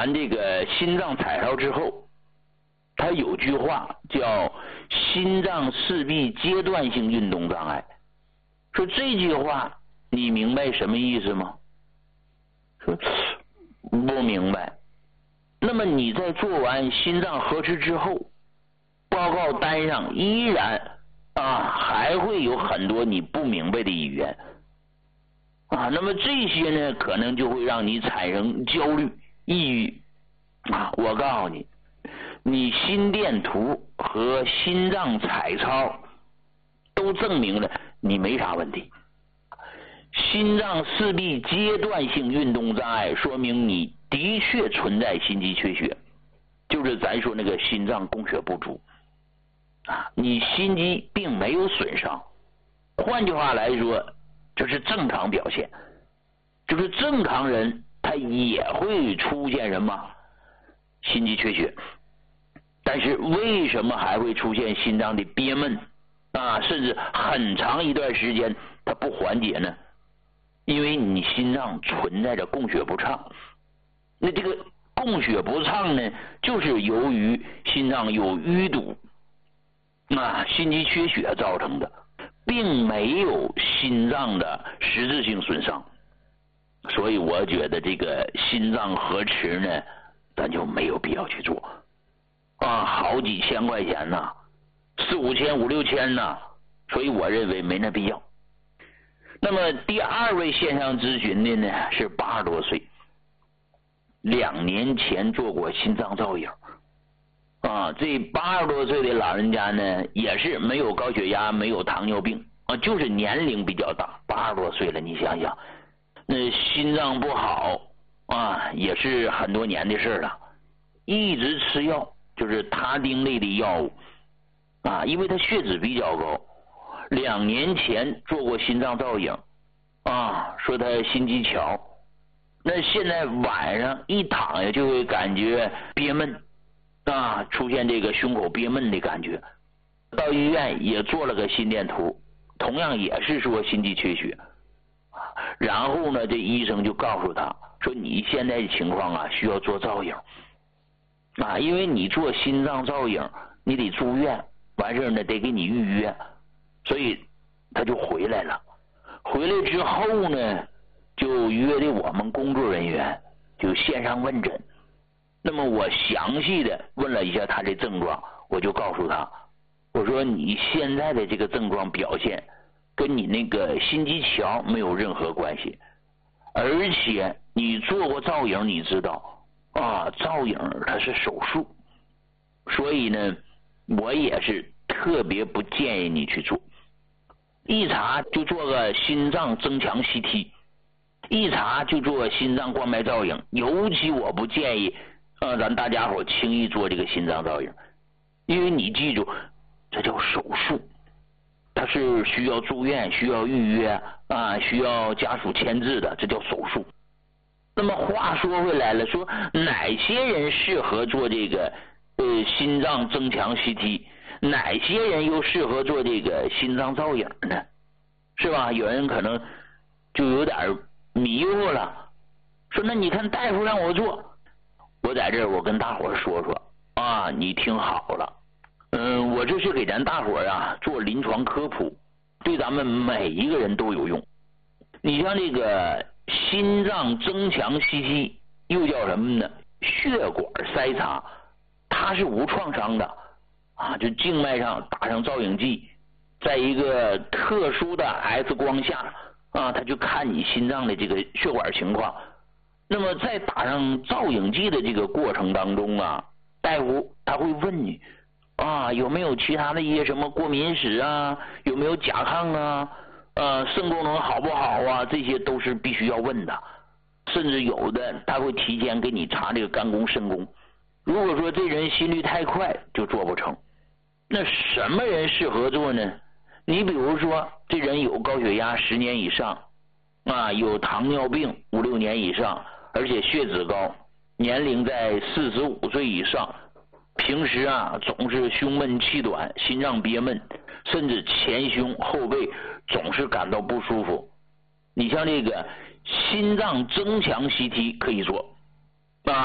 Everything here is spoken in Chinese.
完这个心脏彩超之后，他有句话叫心脏四壁阶段性运动障碍。说这句话你明白什么意思吗？说不明白。那么你在做完心脏核磁之后，报告单上依然还会有很多你不明白的语言那么这些呢，可能就会让你产生焦虑、抑郁我告诉你，你心电图和心脏彩超都证明了你没啥问题。心脏四壁阶段性运动障碍说明你的确存在心肌缺血，就是咱说那个心脏供血不足你心肌并没有损伤。换句话来说，这是正常表现，就是正常人他也会出现什么心肌缺血，但是为什么还会出现心脏的憋闷甚至很长一段时间它不缓解呢？因为你心脏存在着供血不畅。那这个供血不畅呢，就是由于心脏有淤堵心肌缺血造成的，并没有心脏的实质性损伤。所以我觉得这个心脏核磁呢，咱就没有必要去做好几千块钱呢，4、5千、5、6千呢，所以我认为没那必要。那么第二位线上咨询的呢是80多岁，2年前做过心脏造影这80多岁的老人家呢，也是没有高血压，没有糖尿病就是年龄比较大，80多岁了，你想想，那心脏不好也是很多年的事了，一直吃药，就是他汀类的药物因为他血脂比较高，2年前做过心脏造影说他心肌桥，那现在晚上一躺下就会感觉憋闷出现这个胸口憋闷的感觉，到医院也做了个心电图，同样也是说心肌缺血然后呢这医生就告诉他说，你现在的情况需要做造影因为你做心脏造影你得住院，完事呢得给你预约，所以他就回来了。回来之后呢，就约的我们工作人员就线上问诊。那么我详细的问了一下他的症状，我就告诉他，我说你现在的这个症状表现跟你那个心肌桥没有任何关系，而且你做过造影，你知道造影它是手术，所以呢我也是特别不建议你去做。一查就做个心脏增强 CT， 一查就做心脏冠脉造影，尤其我不建议咱大家伙轻易做这个心脏造影，因为你记住这叫手术，它是需要住院，需要预约需要家属签字的，这叫手术。那么话说回来了，说哪些人适合做这个心脏增强 CT， 哪些人又适合做这个心脏造影呢？是吧？有人可能就有点迷糊了，说那你看大夫让我做，我在这儿我跟大伙说说你听好了，我这是给咱大伙做临床科普，对咱们每一个人都有用。你像这个心脏增强 CT 又叫什么呢？血管筛查，它是无创伤的就静脉上打上造影剂，在一个特殊的 X 光下它就看你心脏的这个血管情况。那么在打上造影剂的这个过程当中大夫他会问你有没有其他的一些什么过敏史有没有甲亢肾功能好不好这些都是必须要问的。甚至有的他会提前给你查这个肝功肾功，如果说这人心率太快就做不成。那什么人适合做呢？你比如说这人有高血压10年以上有糖尿病5、6年以上，而且血脂高，年龄在45岁以上，平时总是胸闷气短，心脏憋闷，甚至前胸后背总是感到不舒服。你像这个心脏增强 CT 可以做